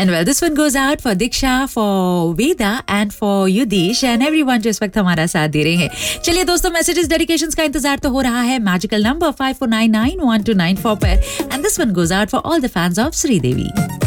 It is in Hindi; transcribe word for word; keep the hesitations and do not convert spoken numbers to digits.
And well this one goes out for Diksha, for Veda and for युदीश and everyone जो इस वक्त हमारा साथ दे रहे हैं. चलिए दोस्तों, मैसेजेस डेडिकेशंस का इंतजार तो हो रहा है magical number five four nine nine one two nine four पर. And this one goes out for all the fans of Sridevi.